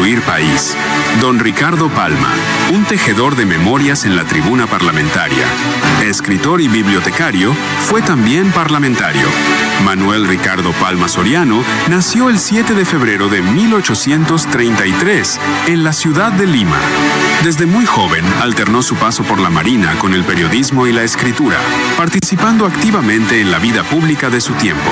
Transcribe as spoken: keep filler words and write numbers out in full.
construir país. Don Ricardo Palma, un tejedor de memorias en la tribuna parlamentaria. Escritor y bibliotecario, fue también parlamentario. Manuel Ricardo Palma Soriano nació el siete de febrero de mil ochocientos treinta y tres en la ciudad de Lima. Desde muy joven alternó su paso por la Marina con el periodismo y la escritura, participando activamente en la vida pública de su tiempo.